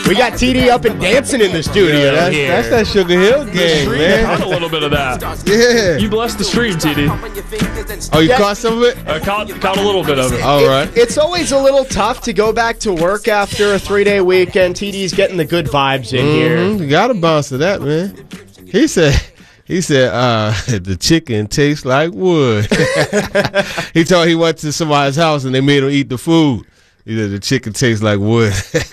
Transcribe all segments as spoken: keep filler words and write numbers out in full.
We got T D up and dancing in the studio. Yeah, that's, here. that's that Sugar Hill game, man. Caught a little bit of that. Yeah. You blessed the stream, T D. Oh, you Yeah. caught some of it? I caught, caught a little bit of it. All It- right. It's always a little tough to go back to work after a three-day weekend. T D's getting the good vibes in here. Mhm. You got to bounce to that, man. He said, he said, uh, the chicken tastes like wood. He told he went to somebody's house and they made him eat the food. He said, the chicken tastes like wood.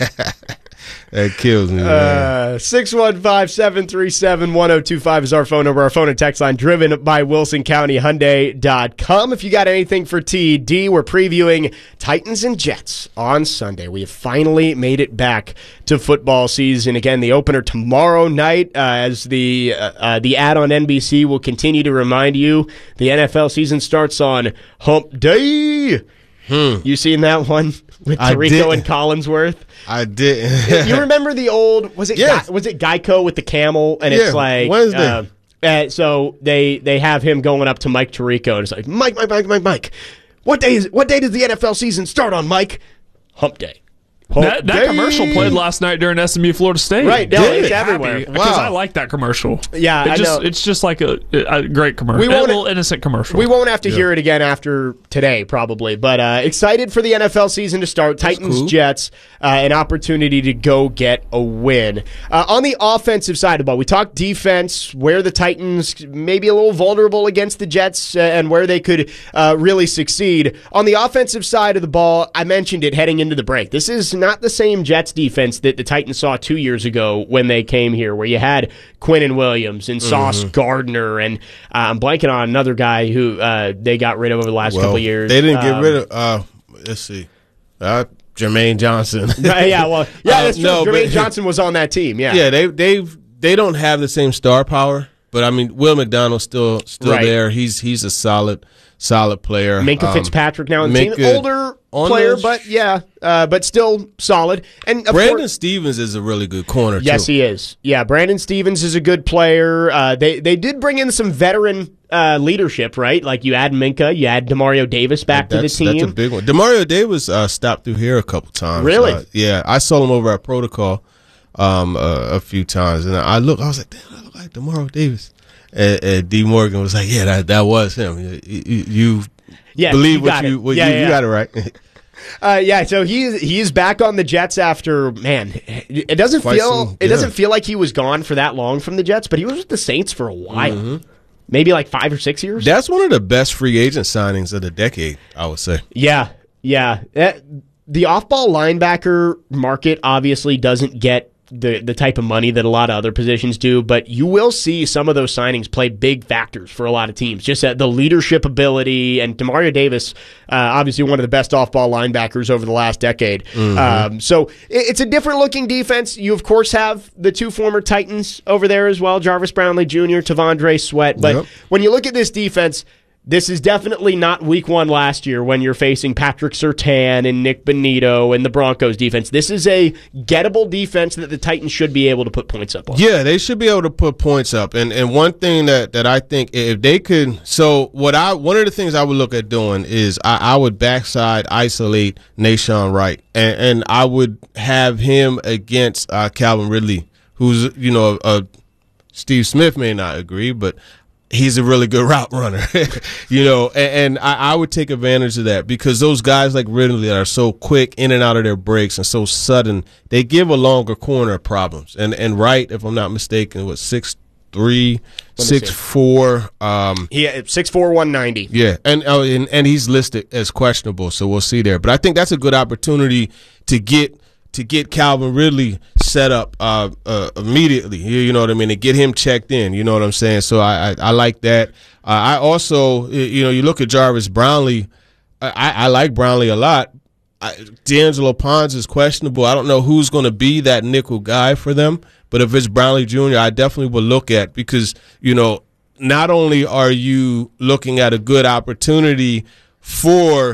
That kills me, man. Uh, six one five, seven three seven, one oh two five is our phone number. Our phone and text line driven by Wilson County Hyundai dot com. If you got anything for T D, we're previewing Titans and Jets on Sunday. We have finally made it back to football season. Again, the opener tomorrow night uh, as the uh, uh, the ad on N B C will continue to remind you the N F L season starts on Hump Day. Hmm. You seen that one with I Tirico did. and Collinsworth? I didn't. You remember the old was it Yes. Guy, was it Geico with the camel and Yeah, it's like Wednesday. uh, uh, so they they have him going up to Mike Tirico and it's like Mike Mike Mike Mike Mike what day is what day does the N F L season start on, Mike? Hump day. Hump That, that day. commercial played last night during S M U Florida State. Right, no, Did it's it? everywhere. Happy, Wow. Because I like that commercial. Yeah, it I just, know. It's just like a, a great commercial. We a won't- little innocent commercial. We won't have to hear it again after today, probably. But uh, excited for the N F L season to start. Titans, cool. Jets, uh, an opportunity to go get a win. Uh, on the offensive side of the ball, we talked defense, where the Titans may be a little vulnerable against the Jets uh, and where they could uh, really succeed. On the offensive side of the ball, I mentioned it heading into the break. This is not the same Jets defense that the Titans saw two years ago when they came here, where you had Quinnen Williams and Sauce Gardner, and uh, I'm blanking on another guy who uh, they got rid of over the last Well, couple of years. They didn't get Um, rid of, uh, let's see, uh, Jermaine Johnson. Right, yeah, well, yeah, Uh, that's true. no, Jermaine but- Johnson was on that team. Yeah, Yeah, they they they don't have the same star power, but I mean, Will McDonald's still still Right. there. He's he's a solid solid player. Minka Um, Fitzpatrick now on the team, Minka older on player, the- but yeah, uh, but still solid. And of Brandon course, Stevens is a really good corner. yes, too. he is. Yeah, Brandon Stevens is a good player. Uh, they they did bring in some veteran uh, leadership, right? Like you add Minka, you add Demario Davis back to the That's, team. that's a big one. Demario Davis uh, stopped through here a couple times. Really? Uh, yeah, I saw him over at Protocol um, uh, a few times, and I look, I was like, damn, I look like Demario Davis. And, and D Morgan was like, yeah, that that was him. You, you, you Yeah, believe you what got you it. what Yeah, you, yeah, you yeah. got it right. Uh, yeah, so he he's back on the Jets after man. It doesn't Quite feel some- it yeah. doesn't feel like he was gone for that long from the Jets, but he was with the Saints for a while, Mm-hmm. maybe like five or six years. That's one of the best free agent signings of the decade, I would say. Yeah, yeah. That, the off-ball linebacker market obviously doesn't get the the type of money that a lot of other positions do, but you will see some of those signings play big factors for a lot of teams. Just uh, the leadership ability, and Demario Davis, uh, obviously one of the best off-ball linebackers over the last decade. Mm-hmm. Um, so it, it's a different-looking defense. You, of course, have the two former Titans over there as well, Jarvis Brownlee Junior, Tavondre Sweat. But Yep. when you look at this defense, this is definitely not week one last year when you're facing Patrick Surtain and Nick Bonito and the Broncos defense. This is a gettable defense that the Titans should be able to put points up on. Yeah, they should be able to put points up. And and one thing that, that I think if they could so what I one of the things I would look at doing is I, I would backside isolate Nashawn Wright. And and I would have him against uh, Calvin Ridley, who's you know a, a Steve Smith may not agree, but he's a really good route runner, you know, and, and I, I would take advantage of that because those guys like Ridley that are so quick in and out of their breaks and so sudden, they give a longer corner problems. And and Wright, if I'm not mistaken, was six three, six four. Um, Yeah, six four, one ninety. yeah, and, oh, and and he's listed as questionable, so we'll see there. But I think that's a good opportunity to get to get Calvin Ridley set up uh, uh, immediately. You, you know what I mean? To get him checked in. You know what I'm saying? So I I, I like that. Uh, I also, you know, you look at Jarvis Brownlee. I, I like Brownlee a lot. I, D'Angelo Pons is questionable. I don't know who's going to be that nickel guy for them. But if it's Brownlee Junior, I definitely would look at because, you know, not only are you looking at a good opportunity for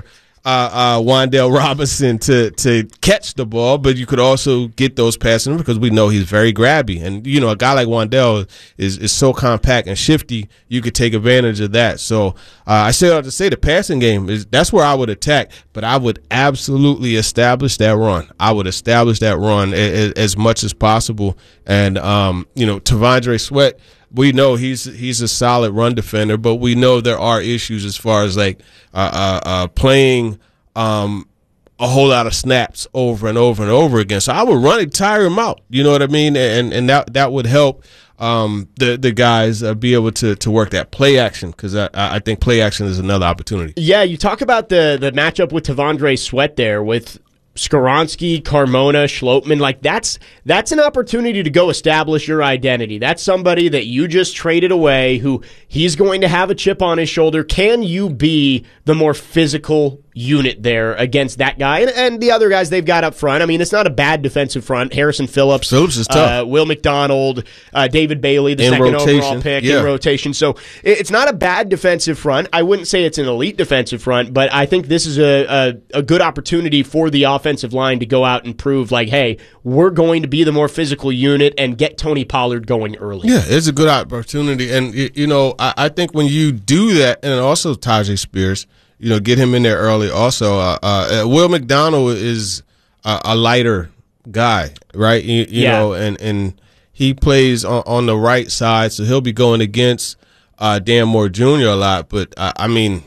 uh, uh, Wan'Dale Robinson to to catch the ball, but you could also get those passes because we know he's very grabby. And, you know, a guy like Wan'Dale is, is so compact and shifty, you could take advantage of that. So uh, I say all to say the passing game, is that's where I would attack, but I would absolutely establish that run. I would establish that run as, as much as possible. And, um, you know, T'Vondre Sweat, we know he's he's a solid run defender, but we know there are issues as far as like uh, uh, uh, playing um, a whole lot of snaps over and over and over again. So I would run it, tire him out. You know what I mean? And and that that would help um, the the guys uh, be able to to work that play action, because I, I think play action is another opportunity. Yeah, you talk about the the matchup with T'Vondre Sweat there with Skoronski, Carmona, Schlotman, like that's that's an opportunity to go establish your identity. That's somebody that you just traded away who he's going to have a chip on his shoulder. Can you be the more physical unit there against that guy and, and the other guys they've got up front? I mean, it's not a bad defensive front. Harrison Phillips, Phillips is tough. Uh, Will McDonald, uh, David Bailey, the in second rotation. overall pick Yeah. in rotation. So it, it's not a bad defensive front. I wouldn't say it's an elite defensive front, but I think this is a, a, a good opportunity for the offensive line to go out and prove, like, hey, we're going to be the more physical unit and get Tony Pollard going early. Yeah, it's a good opportunity. And, you know, I, I think when you do that, and also Tajay Spears, you know, get him in there early. Also, uh, uh, Will McDonald is a, a lighter guy, right? You, you Yeah. know, and, and he plays on, on the right side, so he'll be going against uh, Dan Moore Junior a lot. But, uh, I mean,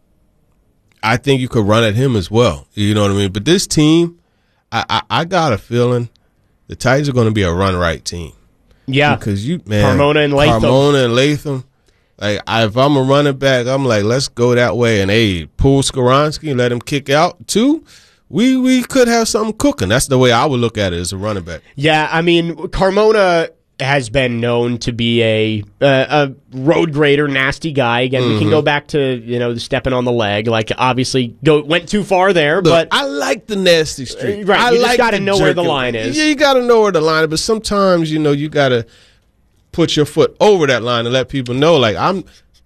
I think you could run at him as well. You know what I mean? But this team, I, I, I got a feeling the Titans are going to be a run-right team. Yeah. Because you, man. Carmona and Latham. Carmona and Latham. Like, I, if I'm a running back, I'm like, let's go that way. And, hey, pull Skoronski and let him kick out, too. We we could have something cooking. That's the way I would look at it as a running back. Yeah, I mean, Carmona has been known to be a uh, a road grader, nasty guy. Again, mm-hmm. we can go back to, you know, the stepping on the leg. Like, obviously, go went too far there. Look, but I like the nasty streak. Right, I you just like got to the know where the jerking. line is. Yeah, you got to know where the line is. But sometimes, you know, you got to put your foot over that line and let people know, like, I'm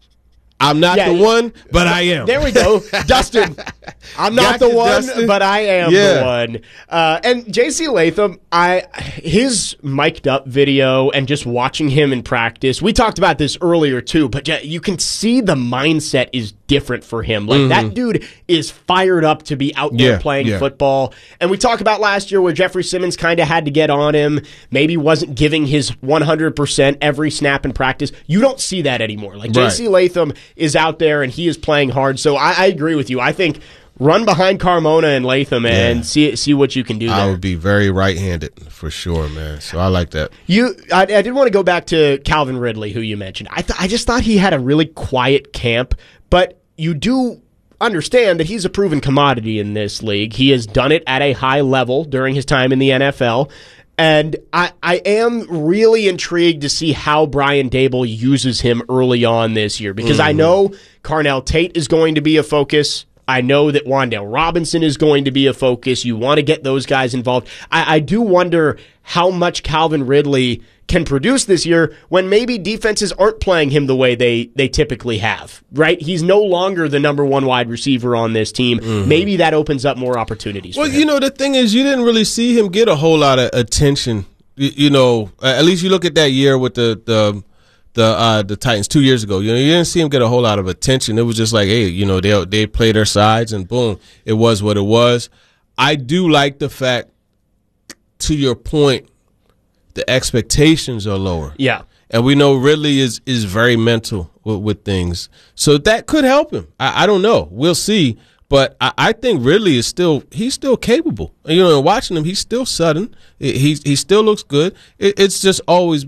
I'm not Yeah, the yeah. one, but I am. There we go. Dustin, I'm not Gotcha, the one, Dustin. but I am Yeah. the one. Uh, and J C Latham, I his mic'd up video and just watching him in practice, we talked about this earlier too, but yeah, you can see the mindset is different for him. Like, that dude is fired up to be out there Yeah, playing yeah. football. And we talked about last year where Jeffrey Simmons kind of had to get on him, maybe wasn't giving his one hundred percent every snap in practice. You don't see that anymore. Like, Right. J C Latham is out there and he is playing hard. So I, I agree with you. I think run behind Carmona and Latham and Yeah. see see what you can do I there. would be very right-handed for sure, man. So I like that. You, I, I did want to go back to Calvin Ridley, who you mentioned. I th- I just thought he had a really quiet camp, but you do understand that he's a proven commodity in this league. He has done it at a high level during his time in the N F L. And I, I am really intrigued to see how Brian Dable uses him early on this year, because I know Carnell Tate is going to be a focus. I know that Wan'Dale Robinson is going to be a focus. You want to get those guys involved. I, I do wonder how much Calvin Ridley can produce this year when maybe defenses aren't playing him the way they, they typically have, right? He's no longer the number one wide receiver on this team. Mm-hmm. Maybe that opens up more opportunities Well, for him. you know, the thing is, you didn't really see him get a whole lot of attention. You, you know, at least you look at that year with the the the uh, the Titans two years ago. You know, you didn't see him get a whole lot of attention. It was just like, hey, you know, they they play their sides, and boom, it was what it was. I do like the fact, to your point, the expectations are lower. Yeah. And we know Ridley is is very mental with, with things. So that could help him. I, I don't know. We'll see. But I, I think Ridley is still he's still capable. You know, and watching him, he's still sudden. He he still looks good. It, it's just always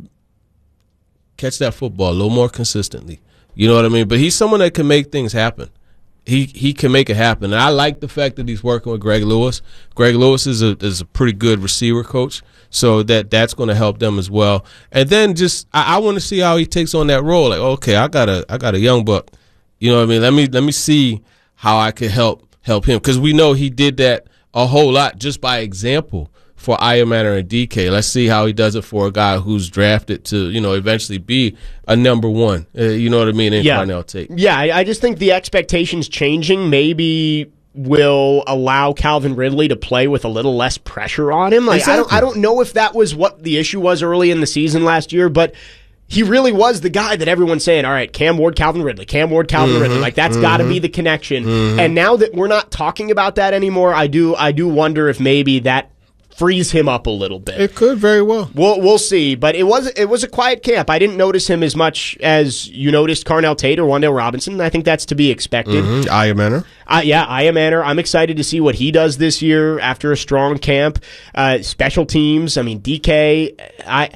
catch that football a little more consistently. You know what I mean? But he's someone that can make things happen. He he can make it happen. And I like the fact that he's working with Greg Lewis. Greg Lewis is a is a pretty good receiver coach. So that that's going to help them as well. And then just I, I want to see how he takes on that role. Like, okay, I got a I got a young buck. You know what I mean? Let me let me see how I could help help him, because we know he did that a whole lot just by example for Aya Manor and D K. Let's see how he does it for a guy who's drafted to, you know, eventually be a number one. Uh, you know what I mean? In Yeah. Carnell Tate. Yeah, I, I just think the expectations changing maybe will allow Calvin Ridley to play with a little less pressure on him. Like, exactly. I don't, I don't know if that was what the issue was early in the season last year, but he really was the guy that everyone's saying, all right, Cam Ward, Calvin Ridley, Cam Ward, Calvin Mm-hmm, Ridley. Like, that's mm-hmm, got to be the connection. Mm-hmm. And now that we're not talking about that anymore, I do I do wonder if maybe that frees him up a little bit. It could very well. We'll we'll see, but it was it was a quiet camp. I didn't notice him as much as you noticed Carnell Tate or Wan'Dale Robinson. I think that's to be expected. Mm-hmm. Aya Manor. Uh, yeah, Aya Manor. I'm excited to see what he does this year after a strong camp. Uh, special teams. I mean, D K. I.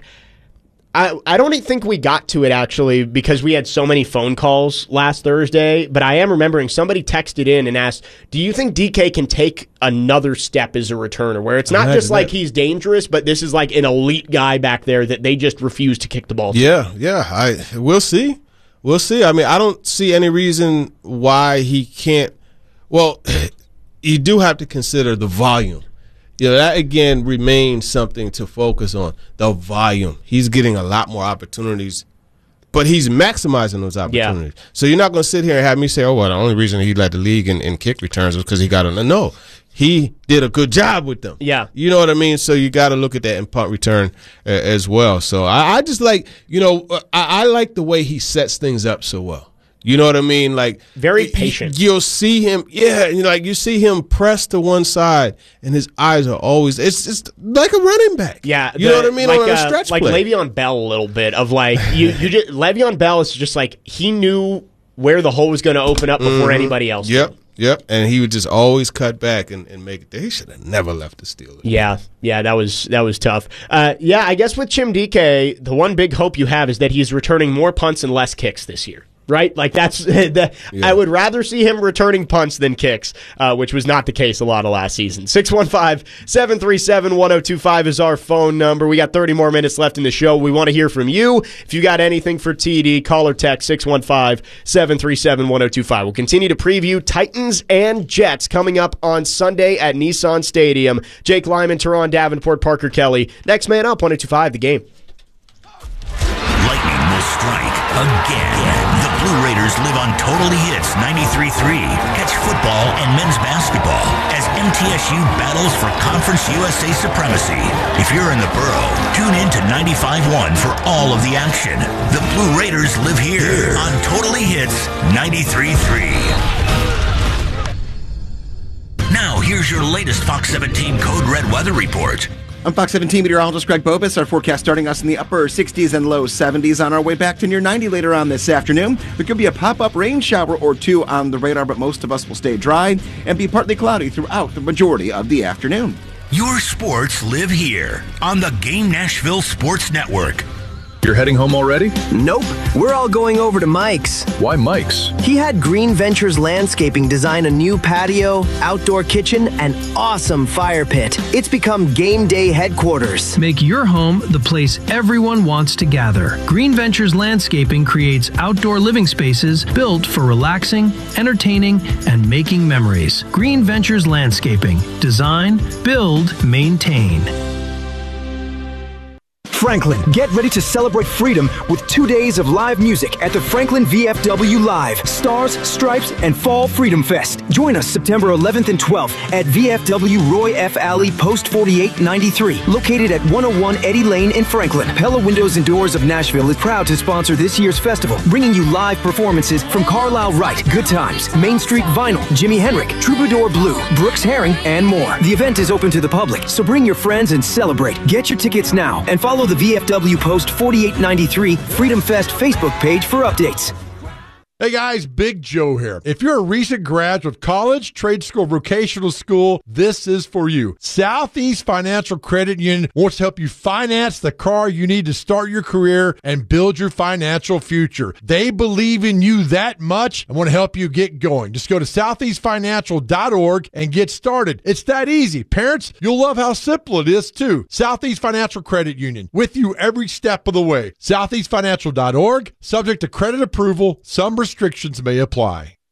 I, I don't think we got to it, actually, because we had so many phone calls last Thursday, but I am remembering somebody texted in and asked, do you think D K can take another step as a returner, where it's not Imagine just like that. he's dangerous, but this is like an elite guy back there that they just refuse to kick the ball to? Yeah, yeah. I we'll see. We'll see. I mean, I don't see any reason why he can't. Well, you do have to consider the volume. You know, that again remains something to focus on. The volume. He's getting a lot more opportunities, but he's maximizing those opportunities. Yeah. So you're not going to sit here and have me say, oh, well, the only reason he led the league in, in kick returns was because he got a no. He did a good job with them. Yeah. You know what I mean? So you got to look at that in punt return uh, as well. So I, I just like, you know, I, I like the way he sets things up so well. You know what I mean? Like, very patient. You'll see him, yeah. You know, like you see him press to one side, and his eyes are always. It's just like a running back. Yeah, you the, know what I mean? Like on a uh, stretch like play. Le'Veon Bell a little bit of like you. You just Le'Veon Bell is just like he knew where the hole was going to open up before mm-hmm. anybody else. Yep, did. yep. And he would just always cut back and, and make it. They should have never left the Steelers. Yeah, yeah, that was that was tough. Uh, yeah, I guess with Chim D K, the one big hope you have is that he's returning more punts and less kicks this year. Right? Like, that's the, yeah. I would rather see him returning punts than kicks, uh, which was not the case a lot of last season. six one five, seven three seven, one oh two five is our phone number. We got thirty more minutes left in the show. We want to hear from you. If you got anything for T D, call or text six one five, seven three seven, one oh two five. We'll continue to preview Titans and Jets coming up on Sunday at Nissan Stadium. Jake Lyman, Teron Davenport, Parker Kelly. Next man up, one oh two five, the game. Lightning will strike again. The Blue Raiders live on Totally Hits ninety-three point three. Catch football and men's basketball as M T S U battles for Conference U S A supremacy. If you're in the borough, tune in to ninety-five point one for all of the action. The Blue Raiders live here on Totally Hits ninety-three point three. Now, here's your latest Fox seventeen Code Red weather report. I'm Fox seventeen meteorologist Greg Bobus. Our forecast starting us in the upper sixties and low seventies on our way back to near ninety later on this afternoon. There could be a pop-up rain shower or two on the radar, but most of us will stay dry and be partly cloudy throughout the majority of the afternoon. Your sports live here on the Game Nashville Sports Network. You're heading home already? Nope. We're all going over to Mike's. Why Mike's? He had Green Ventures Landscaping design a new patio, outdoor kitchen, and awesome fire pit. It's become game day headquarters. Make your home the place everyone wants to gather. Green Ventures Landscaping creates outdoor living spaces built for relaxing, entertaining, and making memories. Green Ventures Landscaping. Design, build, maintain. Franklin, get ready to celebrate freedom with two days of live music at the Franklin V F W Live, Stars, Stripes, and Fall Freedom Fest. Join us September eleventh and twelfth at V F W Roy F. Alley, Post forty-eight ninety-three, located at one oh one Eddie Lane in Franklin. Pella Windows and Doors of Nashville is proud to sponsor this year's festival, bringing you live performances from Carlisle Wright, Good Times, Main Street Vinyl, Jimi Hendrix, Troubadour Blue, Brooks Herring, and more. The event is open to the public, so bring your friends and celebrate. Get your tickets now and follow the V F W Post forty-eight ninety-three Freedom Fest Facebook page for updates. Hey guys, Big Joe here. If you're a recent graduate of college, trade school, vocational school, this is for you. Southeast Financial Credit Union wants to help you finance the car you need to start your career and build your financial future. They believe in you that much and want to help you get going. Just go to southeast financial dot org and get started. It's that easy. Parents, you'll love how simple it is too. Southeast Financial Credit Union, with you every step of the way. southeast financial dot org, subject to credit approval. Some restrictions may apply.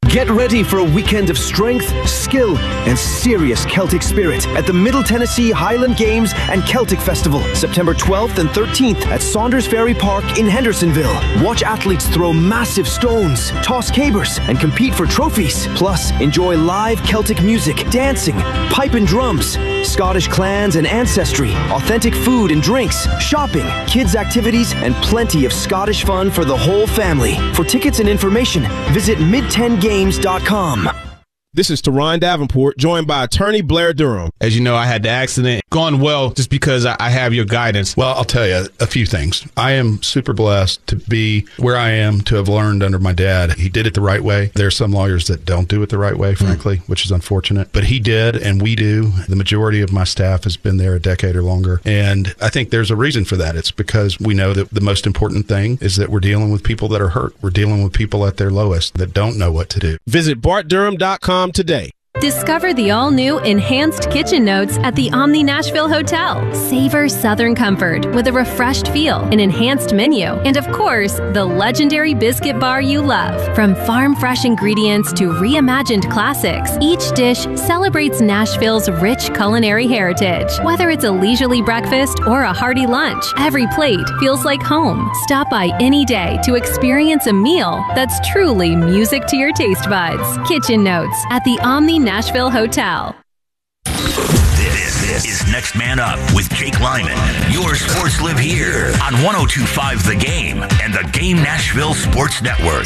Get ready for a weekend of strength, skill, and serious Celtic spirit at the Middle Tennessee Highland Games and Celtic Festival, September twelfth and thirteenth at Saunders Ferry Park in Hendersonville. Watch athletes throw massive stones, toss cabers, and compete for trophies. Plus, enjoy live Celtic music, dancing, pipe and drums, Scottish clans and ancestry, authentic food and drinks, shopping, kids' activities, and plenty of Scottish fun for the whole family. For tickets and information, visit mid ten games dot com. This is Teron Davenport, joined by attorney Blair Durham. As you know, I had the accident. Gone well just because I, I have your guidance. Well, I'll tell you a few things. I am super blessed to be where I am, to have learned under my dad. He did it the right way. There are some lawyers that don't do it the right way, frankly, mm. which is unfortunate. But he did, and we do. The majority of my staff has been there a decade or longer. And I think there's a reason for that. It's because we know that the most important thing is that we're dealing with people that are hurt. We're dealing with people at their lowest that don't know what to do. Visit bart durham dot com today. Discover the all-new Enhanced Kitchen Notes at the Omni Nashville Hotel. Savor Southern comfort with a refreshed feel, an enhanced menu, and of course, the legendary biscuit bar you love. From farm-fresh ingredients to reimagined classics, each dish celebrates Nashville's rich culinary heritage. Whether it's a leisurely breakfast or a hearty lunch, every plate feels like home. Stop by any day to experience a meal that's truly music to your taste buds. Kitchen Notes at the Omni Nashville Hotel. This, this is Next Man Up with Jake Lyman. Your sports live here on one oh two point five The Game and the Game Nashville Sports Network.